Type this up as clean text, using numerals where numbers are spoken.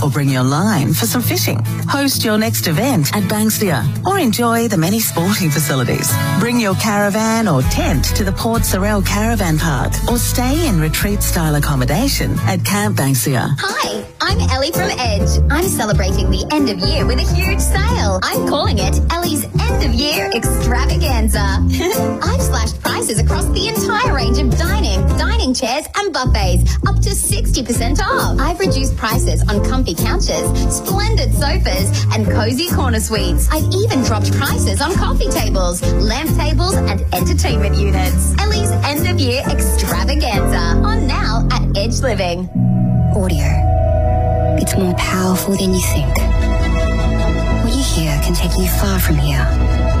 or bring your line for some fishing. Host your next event at Banksia or enjoy the many sporting facilities. Bring your caravan or tent to the Port Sorell Caravan Park or stay in retreat-style accommodation at Camp Banksia. Hi, I'm Ellie from Edge. I'm celebrating the end of year with a huge sale. I'm calling it Ellie's End of Year Extravaganza. I've slashed prices across the entire range of dining chairs and buffets, up to 60% off. I've reduced prices on comfy couches, splendid sofas, and cozy corner suites. I've even dropped prices on coffee tables, lamp tables, and entertainment units. Ellie's End of Year Extravaganza, on now at Edge Living. Audio. It's more powerful than you think. What you hear can take you far from here.